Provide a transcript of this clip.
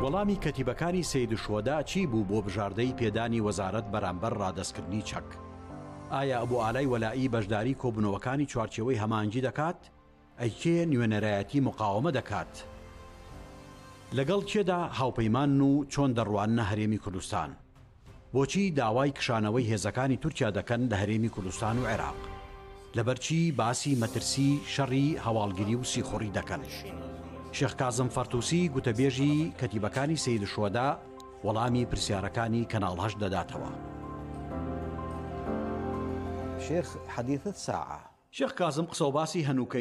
وەڵامی کەتیبەکانی سەید شوهەدا چی بوو بۆ بژاردەی پێدانی وەزارەت بەرامبەر ڕادەستکردنی چەک؟ ئایا ئەبوو ئالای وەلایی بەشداری کۆبوونەوەکانی چوارچێوەی هەمانگی دەکات؟ ئەیکێ نوێنەرایەتی مقاومە دەکات؟ لەگەڵ کێدا هاوپەیمان و چۆن دەڕوانە هەرێمی کوردستان؟ بۆچی داوای کشانەوەی هێزەکانی تورکیا دەکەن لە هەرێمی کوردستان و عێراق؟ لەبەرچی باسی مەترسی شەڕی هەواڵگیری و سیخۆڕی دەکەن؟ شێخ کازم فەرتووسی گوتەبێژی کەتیبەکانی سەید شوهەدا وەڵامی پرسیارەکانی کەناڵ 8 دەداتەوە. شيخ حديث الساعة. شێخ کازم قسە و باسی هەنووکەی